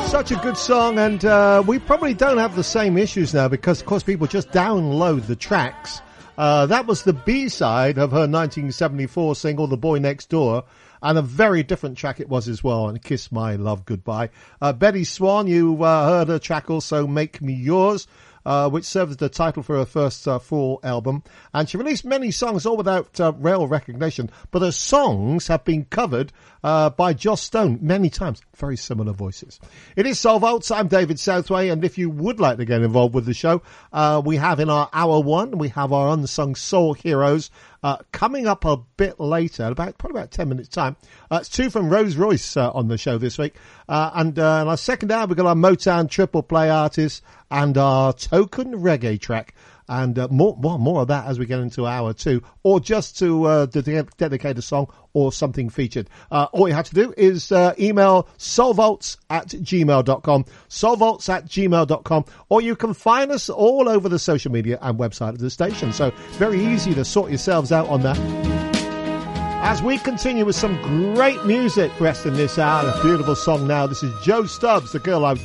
Such a good song, and we probably don't have the same issues now because, of course, people just download the tracks. That was the B-side of her 1974 single, The Boy Next Door, and a very different track it was as well, and Kiss My Love Goodbye. Betty Swan, you heard her track also, Make Me Yours, which served as the title for her first full album. And she released many songs, all without real recognition, but her songs have been covered by Joss Stone many times. Very similar voices. It is Soul Vaults. I'm David Southway, and if you would like to get involved with the show, we have in our hour one, we have our Unsung Soul Heroes coming up a bit later, probably about 10 minutes time. It's two from Rose Royce on the show this week. And in our second hour, we've got our Motown triple play artists and our token reggae track. And more of that as we get into hour two, or just to dedicate a song or something featured. All you have to do is email soulvaults@gmail.com, soulvaults@gmail.com, or you can find us all over the social media and website of the station. So very easy to sort yourselves out on that. As we continue with some great music rest in this hour, a beautiful song now. This is Joe Stubbs, The Girl I've